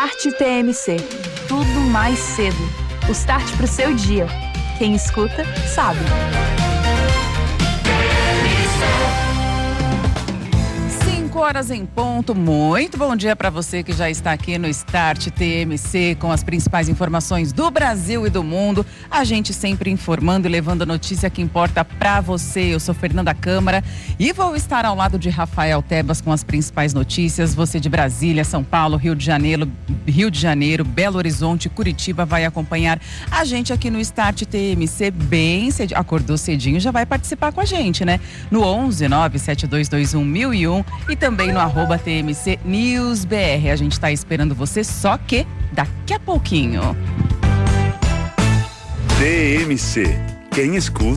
Start TMC. Tudo mais cedo. O start pro seu dia. Quem escuta, sabe. 5h em ponto. Muito bom dia para você que já está aqui no Start TMC com as principais informações do Brasil e do mundo. A gente sempre informando e levando a notícia que importa para você. Eu sou Fernanda Câmara e vou estar ao lado de Rafael Tebas com as principais notícias. Você de Brasília, São Paulo, Rio de Janeiro, Belo Horizonte, Curitiba vai acompanhar a gente aqui no Start TMC bem cedinho. Acordou cedinho, já vai participar com a gente, né? No 11-97221-1001 e também no @TMC News BR. A gente está esperando você, só que daqui a pouquinho. TMC. Quem escuta